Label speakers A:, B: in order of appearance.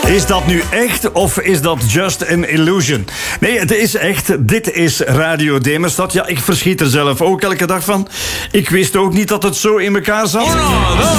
A: Is dat nu echt of is dat just an illusion? Nee, het is echt. Dit is Radio Demerstad. Ja, ik verschiet er zelf ook elke dag van. Ik wist ook niet dat het zo in elkaar zat.